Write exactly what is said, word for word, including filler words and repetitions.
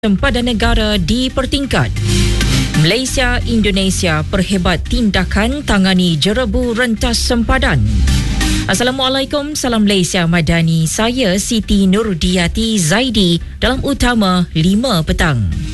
Sempadan negara dipertingkat. Malaysia, Indonesia perhebat tindakan tangani jerebu rentas sempadan. Assalamualaikum, salam Malaysia Madani. Saya Siti Nurdiati Zaidi dalam Utama lima petang.